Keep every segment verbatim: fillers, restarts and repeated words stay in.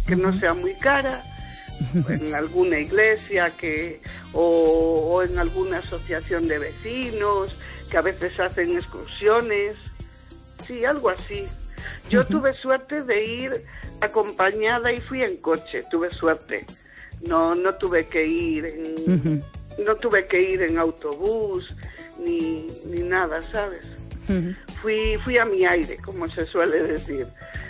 que no sea muy cara, en alguna iglesia que o, o en alguna asociación de vecinos que a veces hacen excursiones, sí, algo así. Yo uh-huh. tuve suerte de ir acompañada y fui en coche, tuve suerte. No no tuve que ir en uh-huh. no tuve que ir en autobús ni ni nada, ¿sabes? Uh-huh. Fui fui a mi aire, como se suele decir.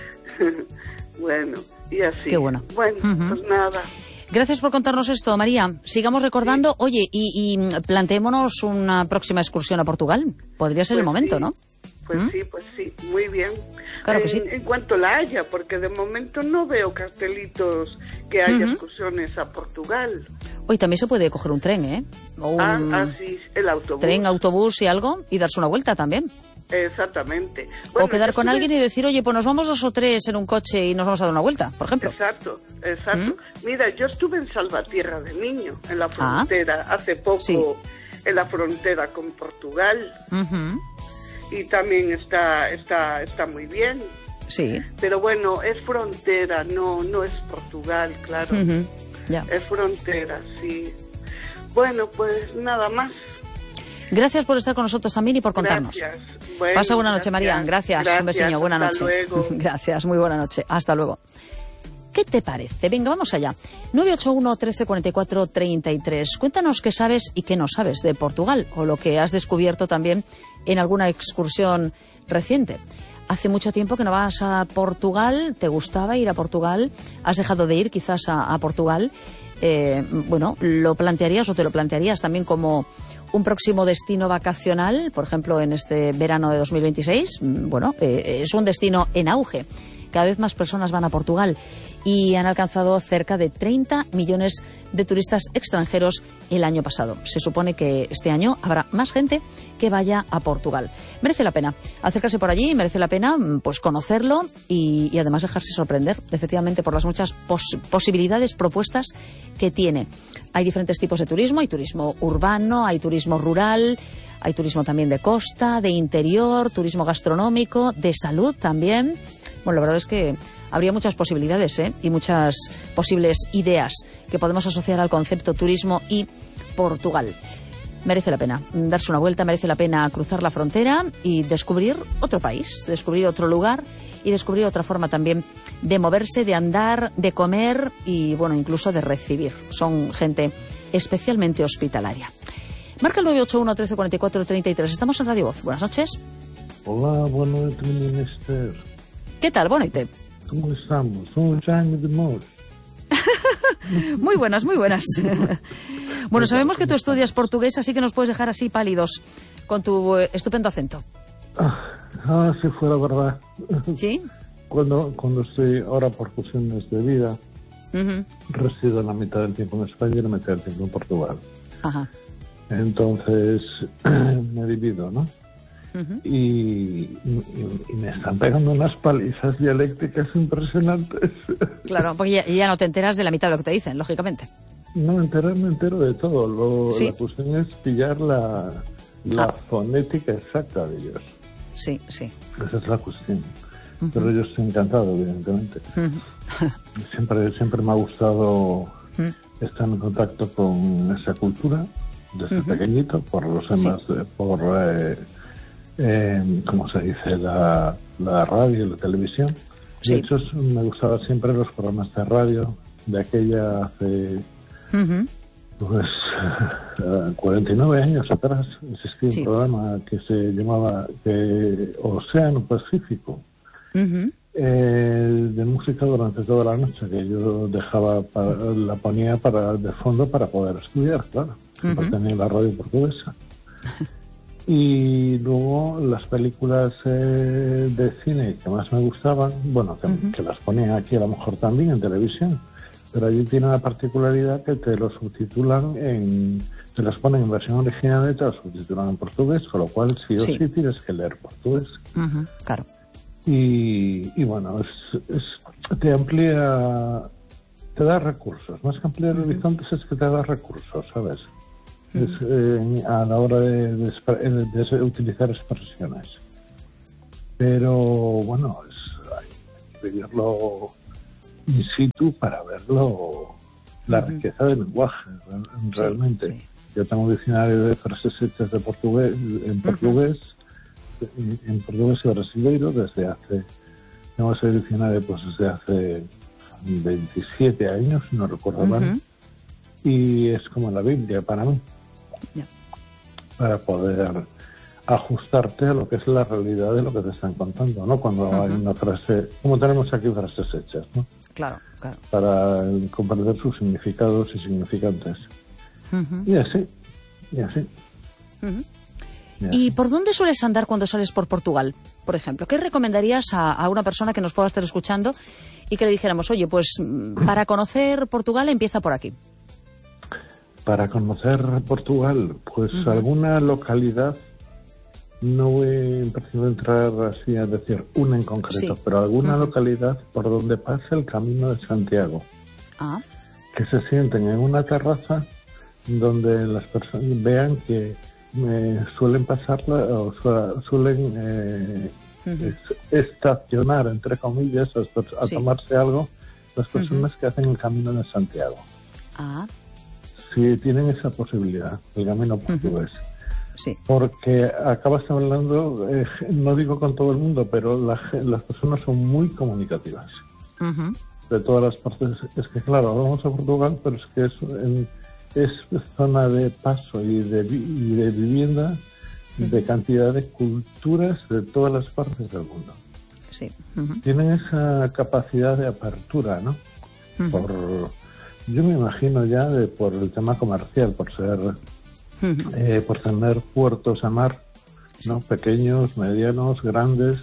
Bueno, y así. Qué bueno. Bueno, uh-huh. pues nada. Gracias por contarnos esto, María. Sigamos recordando. Sí. Oye, y, y planteémonos una próxima excursión a Portugal. Podría ser pues el momento, sí. ¿no? Pues ¿Mm? sí, pues sí, muy bien. Claro que en, sí. En cuanto la haya, porque de momento no veo cartelitos que haya uh-huh. excursiones a Portugal. Hoy también se puede coger un tren, ¿eh? O un ah, ah, sí, el autobús. Tren, autobús y algo, y darse una vuelta también. Exactamente. Bueno, o quedar con estuve... alguien y decir, oye, pues nos vamos dos o tres en un coche y nos vamos a dar una vuelta, por ejemplo. Exacto, exacto. ¿Mm? Mira, yo estuve en Salvatierra de niño, en la frontera, ah, hace poco, sí. en la frontera con Portugal. Uh-huh. Y también está, está, está muy bien. Sí. Pero bueno, es frontera, no, no es Portugal, claro. Uh-huh. Ya. Es frontera, sí. Bueno, pues nada más. Gracias por estar con nosotros también y por contarnos. Gracias. Bueno, Pasa buena noche, gracias. María. Gracias. Gracias. Un besiño. Buena Hasta noche. Luego. Gracias. Muy buena noche. Hasta luego. ¿Qué te parece? Venga, vamos allá. nueve ocho uno, trece cuarenta y cuatro, treinta y tres. Cuéntanos qué sabes y qué no sabes de Portugal o lo que has descubierto también en alguna excursión reciente. Hace mucho tiempo que no vas a Portugal, ¿te gustaba ir a Portugal? ¿Has dejado de ir quizás a, a Portugal? Eh, bueno, ¿lo plantearías o te lo plantearías también como un próximo destino vacacional, por ejemplo, en este verano de dos mil veintiséis? Bueno, eh, es un destino en auge. Cada vez más personas van a Portugal y han alcanzado cerca de treinta millones de turistas extranjeros el año pasado. Se supone que este año habrá más gente que vaya a Portugal. Merece la pena acercarse por allí, merece la pena pues conocerlo y, y además dejarse sorprender, efectivamente, por las muchas pos- posibilidades, propuestas que tiene. Hay diferentes tipos de turismo, hay turismo urbano, hay turismo rural, hay turismo también de costa, de interior, turismo gastronómico, de salud también. Bueno, la verdad es que habría muchas posibilidades, ¿eh? Y muchas posibles ideas que podemos asociar al concepto turismo y Portugal. Merece la pena darse una vuelta, merece la pena cruzar la frontera y descubrir otro país, descubrir otro lugar y descubrir otra forma también de moverse, de andar, de comer y, bueno, incluso de recibir. Son gente especialmente hospitalaria. Marca el nueve ocho uno, trece cuarenta y cuatro, treinta y tres. Estamos en Radio Voz. Buenas noches. Hola, buenas noches, menina Esther. ¿Qué tal? Boa noite. ¿Cómo estamos? Un año de amor. Muy buenas, muy buenas. Bueno, sabemos que tú estudias portugués, así que nos puedes dejar así pálidos con tu estupendo acento. Ah, ah si fuera verdad. ¿Sí? Cuando, cuando estoy ahora por cuestiones de vida, uh-huh. resido la mitad del tiempo en España y la mitad del tiempo en Portugal. Ajá. Entonces, me divido, ¿no? Uh-huh. Y, y, y me están pegando unas palizas dialécticas impresionantes. Claro, porque ya, ya no te enteras de la mitad de lo que te dicen, lógicamente. No, enterar me entero de todo. Lo, ¿Sí? La cuestión es pillar la, la ah. fonética exacta de ellos. Sí, sí. Esa es la cuestión. Uh-huh. Pero yo estoy encantado, evidentemente. Uh-huh. Siempre, siempre me ha gustado uh-huh. estar en contacto con esa cultura desde uh-huh. pequeñito, por los temas, sí. por... Eh, Eh, como se dice, la, la radio y la televisión. Sí. De hecho, me gustaban siempre los programas de radio de aquella hace uh-huh. pues cuarenta y nueve años atrás. Existía sí. un programa que se llamaba eh, Océano Pacífico, uh-huh. eh, de música durante toda la noche, que yo dejaba para, la ponía para de fondo para poder estudiar, claro, uh-huh. que tenía la radio portuguesa. Y luego las películas eh, de cine que más me gustaban, bueno, que, uh-huh. que las ponían aquí a lo mejor también en televisión, pero allí tiene la particularidad que te lo subtitulan en, te las ponen en versión original y te las subtitulan en portugués, con lo cual sí o sí, sí tienes que leer portugués. Uh-huh. Claro. Y, y bueno, es, es, te amplía, te da recursos, más que ampliar uh-huh. horizontes es que te da recursos, ¿sabes? Es, eh, a la hora de, de, de, de utilizar expresiones. Pero bueno, es, hay que vivirlo in situ para verlo, la uh-huh. riqueza del lenguaje, realmente. Sí, sí. Yo tengo un diccionario de frases hechas de portugués, en portugués, uh-huh. en portugués y brasileiro desde hace, tengo ese diccionario pues desde hace veintisiete años, no recuerdo mal, uh-huh. y es como la Biblia para mí, yeah. para poder ajustarte a lo que es la realidad de lo que te están contando, ¿no? Cuando uh-huh. hay una frase, como tenemos aquí frases hechas, ¿no? Claro, claro. Para comprender sus significados y significantes. Uh-huh. Y así, y así. Uh-huh. y así. ¿Y por dónde sueles andar cuando sales por Portugal, por ejemplo? ¿Qué recomendarías a, a una persona que nos pueda estar escuchando y que le dijéramos, oye, pues para conocer Portugal empieza por aquí? Para conocer Portugal, pues uh-huh. alguna localidad. No voy a entrar así a decir una en concreto, sí. pero alguna uh-huh. localidad por donde pasa el Camino de Santiago. Ah. Que se sienten en una terraza donde las personas vean que eh, suelen pasarla o su, suelen eh, uh-huh. es, estacionar, entre comillas, a, a sí. tomarse algo las personas uh-huh. que hacen el Camino de Santiago. Ah. Si tienen esa posibilidad, el camino portugués. Uh-huh. Sí. Porque acabas hablando, eh, no digo con todo el mundo, pero la, las personas son muy comunicativas. Uh-huh. De todas las partes. Es que claro, vamos a Portugal, pero es que es, en, es zona de paso y de, y de vivienda uh-huh. de cantidad de culturas de todas las partes del mundo. Sí. Uh-huh. Tienen esa capacidad de apertura, ¿no? Uh-huh. Por, yo me imagino ya de, por el tema comercial, por ser... Eh, por tener puertos a mar, ¿no? Sí. Pequeños, medianos, grandes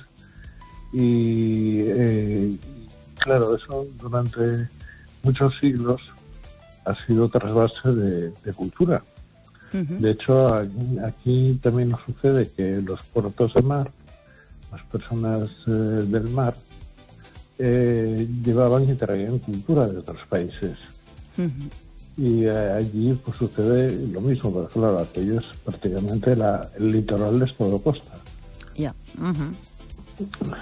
y eh, claro, eso durante muchos siglos ha sido trasvase de, de cultura. Uh-huh. De hecho, aquí, aquí también nos sucede que los puertos de mar, las personas eh, del mar, eh, llevaban y traían cultura de otros países. Uh-huh. Y eh, allí pues sucede lo mismo, pero claro, aquello es prácticamente la, el litoral es todo costa. Ya. Yeah. Uh-huh.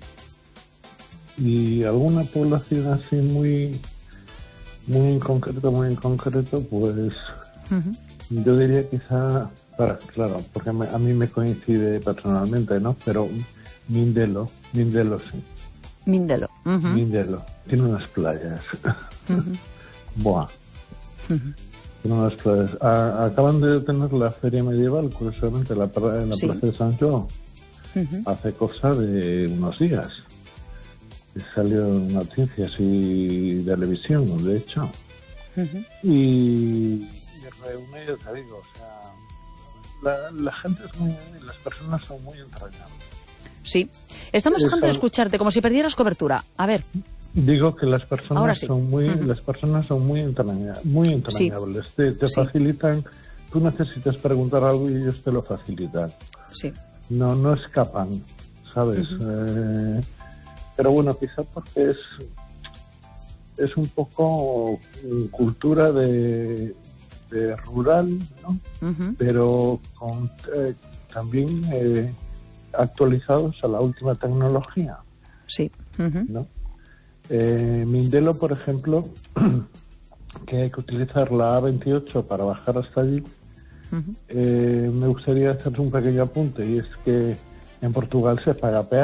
Y alguna población así muy muy en concreto, muy en concreto, pues uh-huh. yo diría quizá, para, claro, porque a mí, a mí me coincide personalmente, ¿no? Pero Mindelo, Mindelo sí. Mindelo. Uh-huh. Mindelo. Tiene unas playas. Uh-huh. Buah. Uh-huh. Unas playas. A, acaban de tener la feria medieval, curiosamente, la, en la sí. plaza de San João, uh-huh. hace cosa de unos días. Salió en noticias y televisión, de hecho. Uh-huh. Y, y reunido, te digo, o sea, la, la gente es muy, las personas son muy entrañables. Sí, estamos dejando de escucharte, como si perdieras cobertura. A ver. Digo que las personas sí. son muy, uh-huh. las personas son muy entrañables, muy entrañables. Sí. Te, te sí. facilitan. Tú necesitas preguntar algo y ellos te lo facilitan. Sí. No, no escapan, ¿sabes? Uh-huh. Eh, pero bueno, quizá porque es es un poco cultura de, de rural, ¿no? Uh-huh. Pero con eh, también eh, actualizados a la última tecnología. Sí. Uh-huh. ¿No? Eh, Mindelo, por ejemplo, que hay que utilizar la A veintiocho para bajar hasta allí, uh-huh. eh, me gustaría hacer un pequeño apunte, y es que en Portugal se paga peaje.